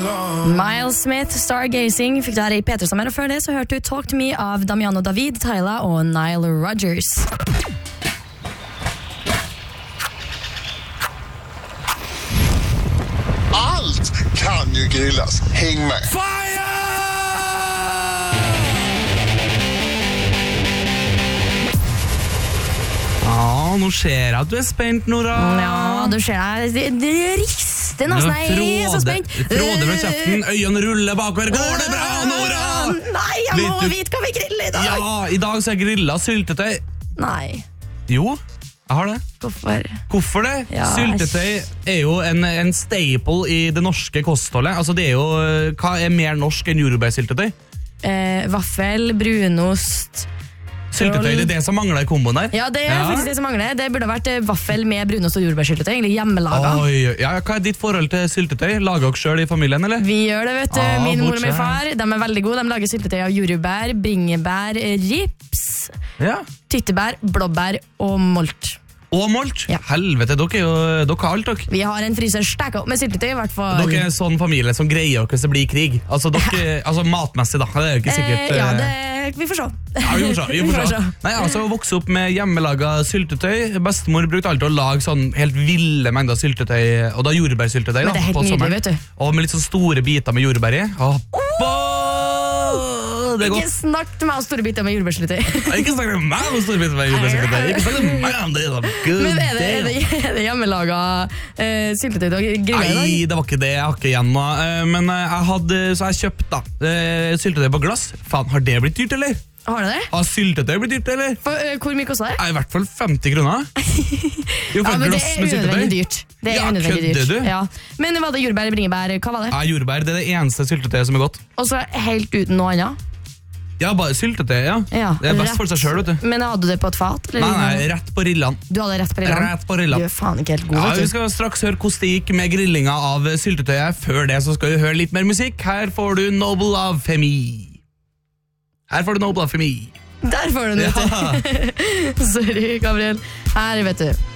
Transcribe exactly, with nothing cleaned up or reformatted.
Miles Smith, Stargazing, fikk du her i P tre Sommer, og før det så hørte du Talk to Me av Damiano David, Tyla og Nile Rodgers. Allt kan ju grillas. Häng med. Fire! Ja, nå ser jeg at du er spent, Nora. Ja, du ser deg. Det, det rister nesten. Jeg er så spent. Fråde fra kjeften, øynene ruller bakover. Går det bra, Nora? Nei, jeg må Vet du- vite hva vi griller i dag. Ja, i dag så er grillet syltetøy. Nei, Jo, jeg har det. hvorfor? Hvorfor det? Ja, Syltetøy er jo en, en staple i det norske kostholdet. Altså det er jo, hva er mer norsk enn jordbærsyltetøy? Eh, vaffel, brunost. Syltetøy, det er det som mangler i komboen der. Ja, det er faktisk det som mangler. Det burde vært eh, vaffel med brunost og jordbærsyltetøy, egentlig hjemmelaga. Oi, ja, hva er ditt forhold til syltetøy? Lager dere selv i familien, eller? Vi gjør det, vet du. Ah, Min mor og min bortsett. far, de er veldig gode. De lager syltetøy av jordbær, bringebær, rips, Ja. tyttebær, blåbær og molt. Og molt? Ja. Helvete, dere er jo dere har alt, dere. Vi har en fryser stekket opp med syltetøy, i hvert fall. Dere er en sånn familie som greier dere hvis det blir krig. Altså, dere, altså matmessig, da. Det er jo ikke sikkert. Eh, ja, eh, det, vi får se. Ja, vi får se, vi Vi får får se. se. Nei, altså, vokse opp med hjemmelaga syltetøy. Bestemor brukte alltid å lage sånn helt ville mengder syltetøy, og da jordbærsyltetøy. Men det er helt på nydelig, sommeren. vet du. Og med litt sånn store biter med jordbær i. Åh, det er Ikke godt. snakk til meg om store biter med jordbærsyltetøy. Ikke snakk om meg om store biter med jordbærsyltetøy. Ikke snakk om meg om det. Da. Good Men er det, er det, day. er det hjemmelaga eh, syltetøy du har grillet i dag? Nei, det var ikke det. Jeg har ikke igjen nå. Eh, Men eh, jeg hadde, så jeg kjøpt da eh, syltetøy på glass. Faen, har det blitt dyrt, eller? Har du det? Har syltetøy blitt dyrt, eller? For, eh, hvor mye kostet det? Ja, i hvert fall femti kroner. Jo, for Ja, et men det glass er med syltetøy. unødvendig dyrt. Det er Ja, unødvendig kødder dyrt. du? Ja. Men var det jordbær, bringebær, hva var det? Ja, jordbær, det er det eneste syltetøyet som er godt. Og så helt uten noe annet? Ja, bare syltetøy, ja. Ja, Det er best rett- for seg selv, vet du. Men hadde du det på et fat? Eller? Nei, nei, rett på rillene. Du hadde rett på rillan? Rett på rillene. Du er faen ikke helt god, Ja, vet vi du. skal straks høre hvordan det gikk med grillinga av syltetøyet. Før det så skal vi høre litt mer musikk. Her får du Noble of Femi. Her får du Noble of Femi. Der får du den, vet du. Sorry, Gabriel. Her, vet du.